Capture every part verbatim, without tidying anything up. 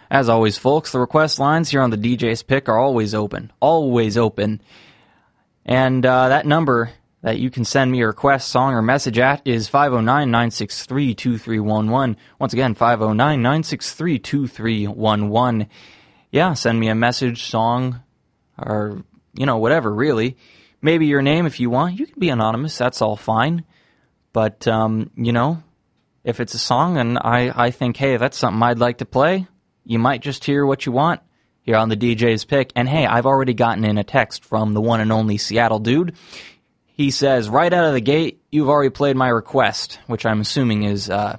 As always, folks, the request lines here on the D J's Pick are always open. Always open. And uh, that number that you can send me a request, song, or message at is five oh nine, nine six three, two three one one. Once again, five oh nine, nine six three, two three one one. Yeah, send me a message, song, or, you know, whatever, really. Maybe your name if you want. You can be anonymous. That's all fine. But, um, you know, if it's a song and I, I think, hey, that's something I'd like to play, you might just hear what you want here on the D J's Pick. And, hey, I've already gotten in a text from the one and only Seattle Dude. He says, right out of the gate, you've already played my request, which I'm assuming is uh,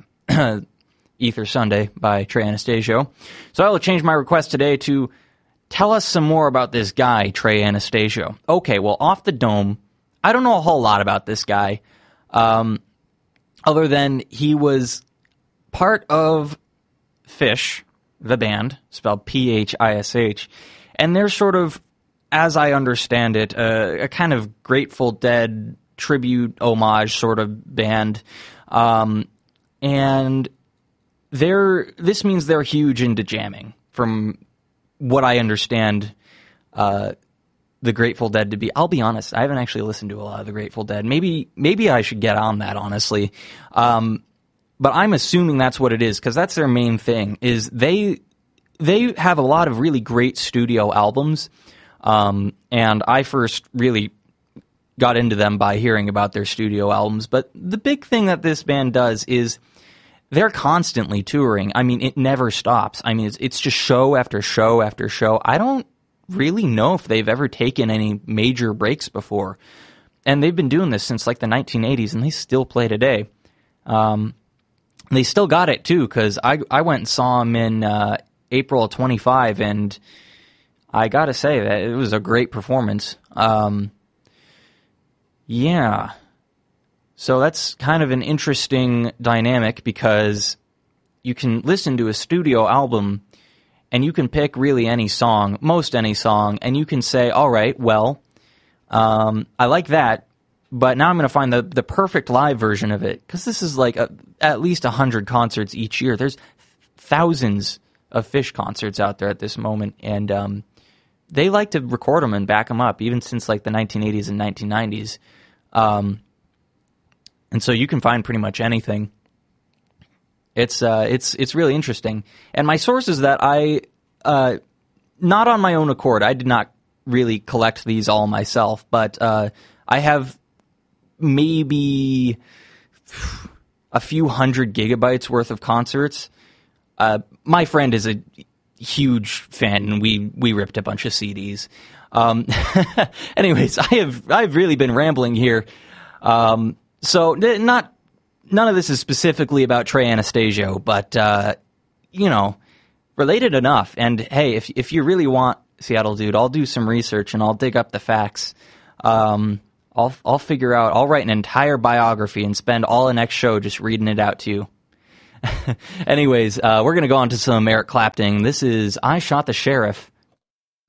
Ether Sunday by Trey Anastasio. So I will change my request today to tell us some more about this guy, Trey Anastasio. Okay, well, off the dome, I don't know a whole lot about this guy, um, other than he was part of Phish, the band, spelled P H I S H, and they're sort of, as I understand it, uh, a kind of Grateful Dead tribute, homage sort of band. Um, and they're this means they're huge into jamming, from what I understand uh, the Grateful Dead to be. I'll be honest, I haven't actually listened to a lot of the Grateful Dead. Maybe maybe I should get on that, honestly. Um, but I'm assuming that's what it is, because that's their main thing, is they they have a lot of really great studio albums. Um, and I first really got into them by hearing about their studio albums. But the big thing that this band does is they're constantly touring. I mean, it never stops. I mean, it's, it's just show after show after show. I don't really know if they've ever taken any major breaks before. And they've been doing this since like the nineteen eighties, and they still play today. Um, they still got it, too, because I, I went and saw them in uh, April of twenty-five, and I gotta say that it was a great performance. Um, yeah. So that's kind of an interesting dynamic, because you can listen to a studio album and you can pick really any song, most any song, and you can say, all right, well, um, I like that, but now I'm going to find the, the perfect live version of it, because this is like a, at least one hundred concerts each year. There's thousands of Phish concerts out there at this moment, and um, they like to record them and back them up, even since like the nineteen eighties and nineteen nineties. Um, and so you can find pretty much anything. It's uh, it's it's really interesting. And my sources that I, uh, not on my own accord, I did not really collect these all myself, but uh, I have maybe a few hundred gigabytes worth of concerts. Uh, my friend is a huge fan, and we we ripped a bunch of C Ds. Um, anyways, I have I've really been rambling here. Um, so not none of this is specifically about Trey Anastasio, but uh, you know, related enough. And hey, if if you really want, Seattle Dude, I'll do some research and I'll dig up the facts. Um, I'll I'll figure out. I'll write an entire biography and spend all the next show just reading it out to you. Anyways, uh, we're going to go on to some Eric Clapton. This is I Shot the Sheriff.